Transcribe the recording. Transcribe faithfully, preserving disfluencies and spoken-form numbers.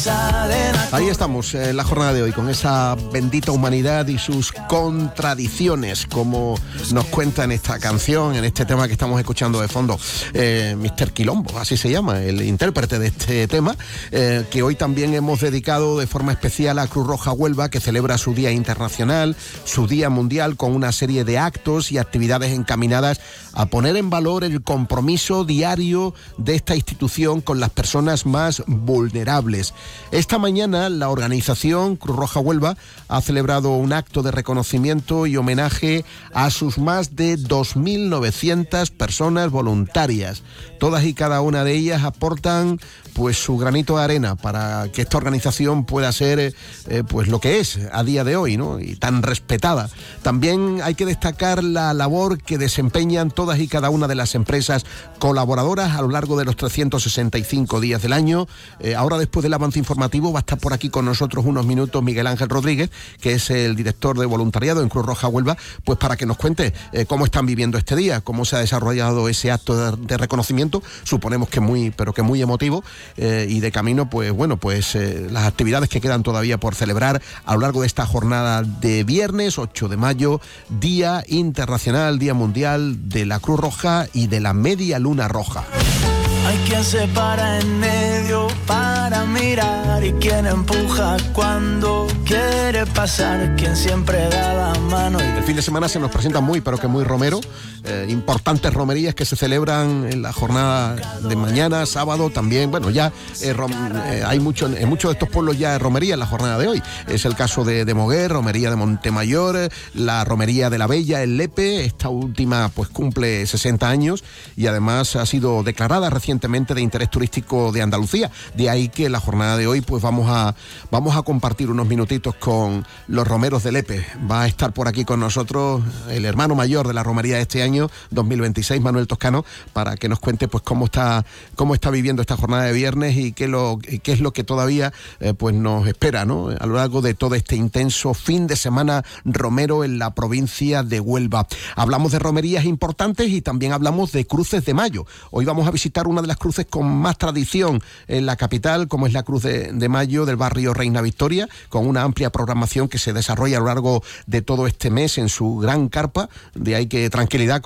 Ahí estamos, en eh, la jornada de hoy, con esa bendita humanidad y sus contradicciones, como nos cuenta en esta canción, en este tema que estamos escuchando de fondo, eh, mister Quilombo, así se llama, el intérprete de este tema, eh, que hoy también hemos dedicado de forma especial a Cruz Roja Huelva, que celebra su Día Internacional, su Día Mundial, con una serie de actos y actividades encaminadas a poner en valor el compromiso diario de esta institución con las personas más vulnerables. Esta mañana la organización Cruz Roja Huelva ha celebrado un acto de reconocimiento y homenaje a sus más de dos mil novecientas personas voluntarias. Todas y cada una de ellas aportan pues su granito de arena para que esta organización pueda ser eh, pues lo que es a día de hoy, ¿no? Y tan respetada. También hay que destacar la labor que desempeñan todas y cada una de las empresas colaboradoras a lo largo de los trescientos sesenta y cinco días del año. Eh, ahora, después del avance informativo, va a estar por aquí con nosotros unos minutos Miguel Ángel Rodríguez, que es el director de voluntariado en Cruz Roja Huelva, pues para que nos cuente eh, cómo están viviendo este día, cómo se ha desarrollado ese acto de, de reconocimiento, suponemos que muy, pero que muy emotivo. Eh, y de camino, pues bueno, pues eh, las actividades que quedan todavía por celebrar a lo largo de esta jornada de viernes ocho de mayo, Día Internacional, Día Mundial de la Cruz Roja y de la Media Luna Roja. Hay quien se para en medio para mirar y quien empuja cuando quiere pasar, quien siempre da la mano. El fin de semana se nos presenta muy, pero que muy romero, eh, importantes romerías que se celebran en la jornada de mañana, sábado también. Bueno, ya eh, rom, eh, hay mucho, en muchos de estos pueblos ya hay romería en la jornada de hoy. Es el caso de, de Moguer, romería de Montemayor, la romería de la Bella, el Lepe. Esta última pues cumple sesenta años y además ha sido declarada recientemente de interés turístico de Andalucía. De ahí que la jornada de hoy pues vamos a vamos a compartir unos minutitos con los romeros de Lepe. Va a estar por aquí con nosotros el hermano mayor de la romería de este año dos mil veintiséis, Manuel Toscano, para que nos cuente pues cómo está cómo está viviendo esta jornada de viernes y qué lo qué es lo que todavía eh, pues nos espera, ¿no? A lo largo de todo este intenso fin de semana romero en la provincia de Huelva. Hablamos de romerías importantes y también hablamos de cruces de mayo. Hoy vamos a visitar una de las cruces con más tradición en la capital, como es la Cruz de, de Mayo del barrio Reina Victoria, con una amplia programación que se desarrolla a lo largo de todo este mes en su gran carpa. De ahí que tranquilidad